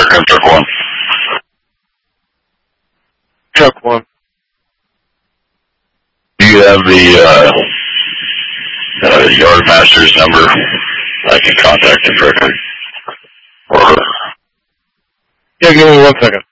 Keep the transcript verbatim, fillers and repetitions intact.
Aircraft Truck one. Truck one. Do you have the uh, uh, Yardmaster's number? I can contact him for a or Yeah, give me one second.